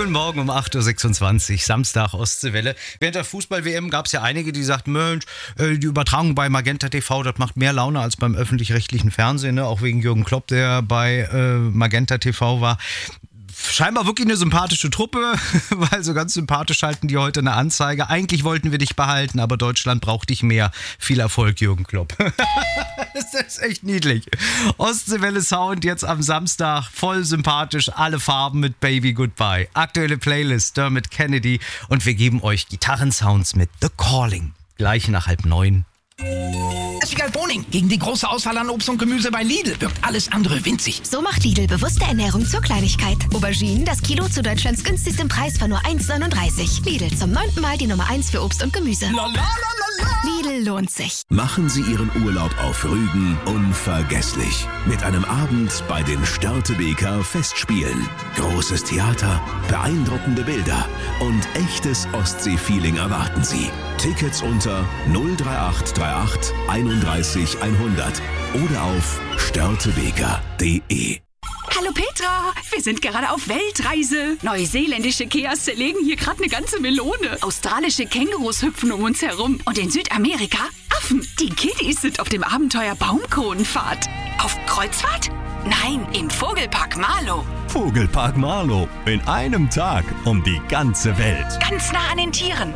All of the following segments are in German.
Guten Morgen um 8.26 Uhr, Samstag, Ostseewelle. Während der Fußball-WM gab es ja einige, die sagten, Mensch, die Übertragung bei Magenta TV, das macht mehr Laune als beim öffentlich-rechtlichen Fernsehen, ne? Auch wegen Jürgen Klopp, der bei Magenta TV war. Scheinbar wirklich eine sympathische Truppe, weil so ganz sympathisch halten die heute eine Anzeige. Eigentlich wollten wir dich behalten, aber Deutschland braucht dich mehr. Viel Erfolg, Jürgen Klopp. Das ist echt niedlich. Ostseewelle Sound jetzt am Samstag, voll sympathisch, alle Farben mit Baby Goodbye. Aktuelle Playlist, Dermot Kennedy und wir geben euch Gitarrensounds mit The Calling. Gleich nach 8:30. Boning. Gegen die große Auswahl an Obst und Gemüse bei Lidl wirkt alles andere winzig. So macht Lidl bewusste Ernährung zur Kleinigkeit. Auberginen, das Kilo zu Deutschlands günstigsten Preis von nur 1,39. Lidl, zum 9. Mal die Nummer 1 für Obst und Gemüse. Lidl lohnt sich. Machen Sie Ihren Urlaub auf Rügen unvergesslich. Mit einem Abend bei den Störtebeker Festspielen. Großes Theater, beeindruckende Bilder und echtes Ostsee-Feeling erwarten Sie. Tickets unter 03838 31 100 oder auf störtebeker.de. Hallo Petra, wir sind gerade auf Weltreise. Neuseeländische Keas zerlegen hier gerade eine ganze Melone. Australische Kängurus hüpfen um uns herum. Und in Südamerika Affen. Die Kiddies sind auf dem Abenteuer Baumkronenfahrt. Auf Kreuzfahrt? Nein, im Vogelpark Marlow. Vogelpark Marlow. In einem Tag um die ganze Welt. Ganz nah an den Tieren.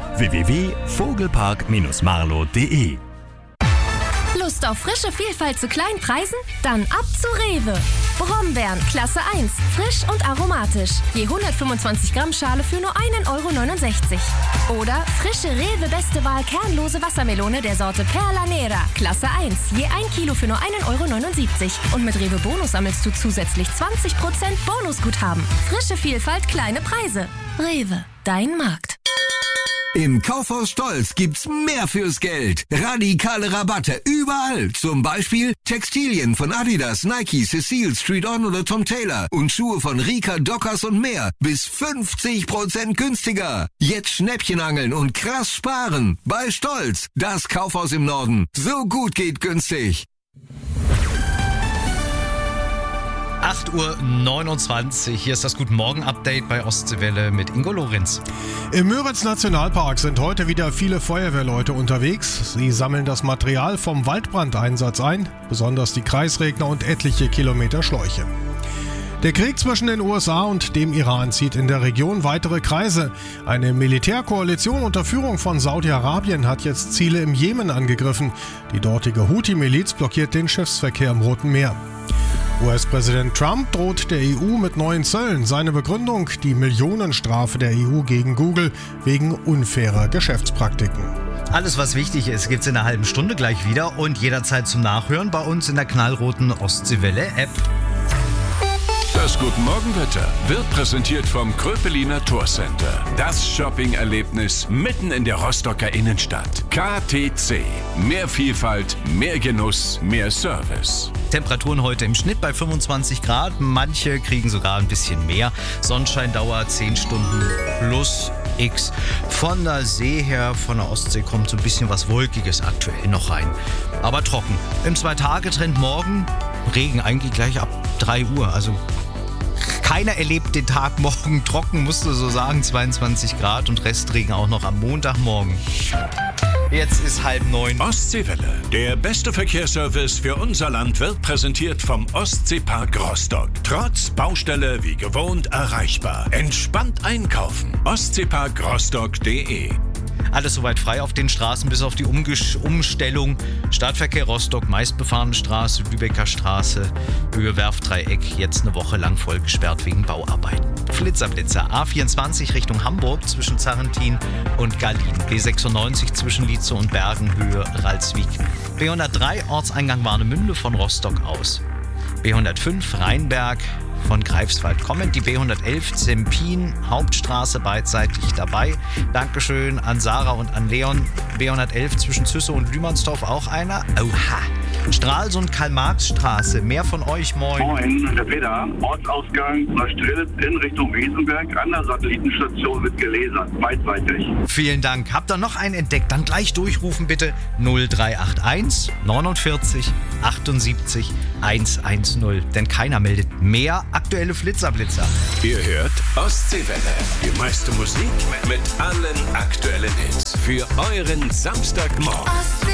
www.vogelpark-marlow.de. Lust auf frische Vielfalt zu kleinen Preisen? Dann ab zu Rewe. Brombeeren, Klasse 1, frisch und aromatisch. Je 125 Gramm Schale für nur 1,69 €. Oder frische Rewe Beste Wahl kernlose Wassermelone der Sorte Perla Nera, Klasse 1, je 1 Kilo für nur 1,79 €. Und mit Rewe Bonus sammelst du zusätzlich 20% Bonusguthaben. Frische Vielfalt, kleine Preise. Rewe, dein Markt. Im Kaufhaus Stolz gibt's mehr fürs Geld. Radikale Rabatte überall. Zum Beispiel Textilien von Adidas, Nike, Cecile, Street On oder Tom Taylor. Und Schuhe von Rika, Dockers und mehr. Bis 50% günstiger. Jetzt Schnäppchen angeln und krass sparen. Bei Stolz. Das Kaufhaus im Norden. So gut geht günstig. 8.29 Uhr, hier ist das Guten Morgen-Update bei Ostseewelle mit Ingo Lorenz. Im Müritz-Nationalpark sind heute wieder viele Feuerwehrleute unterwegs. Sie sammeln das Material vom Waldbrandeinsatz ein, besonders die Kreisregner und etliche Kilometer Schläuche. Der Krieg zwischen den USA und dem Iran zieht in der Region weitere Kreise. Eine Militärkoalition unter Führung von Saudi-Arabien hat jetzt Ziele im Jemen angegriffen. Die dortige Houthi-Miliz blockiert den Schiffsverkehr im Roten Meer. US-Präsident Trump droht der EU mit neuen Zöllen. Seine Begründung: die Millionenstrafe der EU gegen Google wegen unfairer Geschäftspraktiken. Alles, was wichtig ist, gibt's in einer halben Stunde gleich wieder und jederzeit zum Nachhören bei uns in der knallroten Ostseewelle-App. Das Guten Morgen-Wetter wird präsentiert vom Kröpeliner Tourcenter. Das Shopping-Erlebnis mitten in der Rostocker Innenstadt. KTC. Mehr Vielfalt, mehr Genuss, mehr Service. Temperaturen heute im Schnitt bei 25 Grad. Manche kriegen sogar ein bisschen mehr. Sonnenscheindauer 10 Stunden plus X. Von der See her, von der Ostsee kommt so ein bisschen was Wolkiges aktuell noch rein. Aber trocken. Im 2-Tage-Trend morgen Regen eigentlich gleich ab 3 Uhr. Also keiner erlebt den Tag morgen trocken, musst du so sagen, 22 Grad und Restregen auch noch am Montagmorgen. Jetzt ist 8:30. Ostseewelle. Der beste Verkehrsservice für unser Land wird präsentiert vom Ostseepark Rostock. Trotz Baustelle wie gewohnt erreichbar. Entspannt einkaufen. Ostseeparkrostock.de. Alles soweit frei auf den Straßen, bis auf die Umstellung. Stadtverkehr Rostock, meistbefahrene Straße, Lübecker Straße, Höhe Werftdreieck, jetzt eine Woche lang voll gesperrt wegen Bauarbeiten. Flitzer, A24 Richtung Hamburg zwischen Zarrentin und Gallien, B96 zwischen Lietze und Bergen, Höhe Ralswiek, B103 Ortseingang Warnemünde von Rostock aus, B105 Rheinberg von Greifswald kommend, die B111 Zempin, Hauptstraße beidseitig dabei. Dankeschön an Sarah und an Leon. B111 zwischen Züsse und Lümansdorf auch einer. Oha. Stralsund, Karl-Marx-Straße. Mehr von euch, moin. Moin, der Peter. Ortsausgang Neustrill in Richtung Wiesenberg an der Satellitenstation mit Geläsern. Beidseitig. Vielen Dank. Habt ihr noch einen entdeckt? Dann gleich durchrufen bitte 0381 49 78 110. Denn keiner meldet mehr aktuelle Flitzer-Blitzer. Ihr hört Ostseewelle. Die meiste Musik mit allen aktuellen Hits. Für euren Samstagmorgen.